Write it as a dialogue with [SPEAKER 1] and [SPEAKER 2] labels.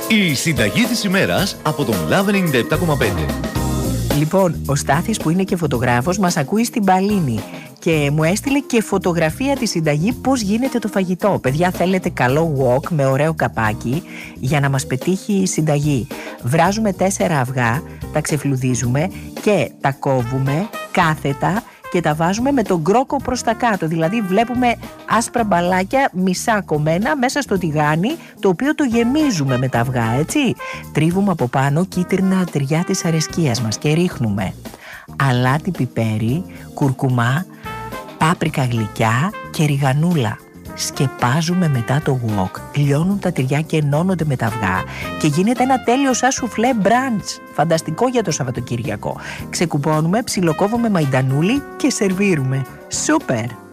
[SPEAKER 1] Η συνταγή της ημέρας από τον Love 97,5.
[SPEAKER 2] Λοιπόν, ο Στάθης που είναι και φωτογράφος μας ακούει στην Παλίνη και μου έστειλε και φωτογραφία τη συνταγή πώς γίνεται το φαγητό. Παιδιά, θέλετε καλό wok με ωραίο καπάκι για να μας πετύχει η συνταγή. Βράζουμε 4 αυγά, τα ξεφλουδίζουμε και τα κόβουμε κάθετα και τα βάζουμε με τον κρόκο προς τα κάτω. Δηλαδή βλέπουμε άσπρα μπαλάκια μισά κομμένα μέσα στο τηγάνι, το οποίο το γεμίζουμε με τα αυγά, έτσι. Τρίβουμε από πάνω κίτρινα τυριά της αρεσκίας μας και ρίχνουμε αλάτι, πιπέρι, κουρκουμά, πάπρικα γλυκιά και ριγανούλα. Σκεπάζουμε μετά το wok, λιώνουν τα τυριά και ενώνονται με τα αυγά και γίνεται ένα τέλειο σαν σουφλέ μπραντς. Φανταστικό για το Σαββατοκύριακο. Ξεκουπώνουμε, ψιλοκόβουμε μαϊντανούλι και σερβίρουμε. Σούπερ!